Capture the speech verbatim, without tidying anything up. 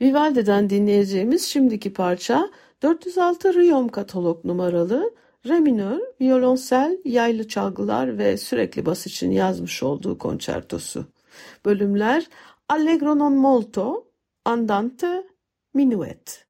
Vivaldi'den dinleyeceğimiz şimdiki parça dört yüz altı Riom katalog numaralı re minör, violonsel, yaylı çalgılar ve sürekli bas için yazmış olduğu konçertosu. Bölümler Allegro non molto, Andante, Minuet.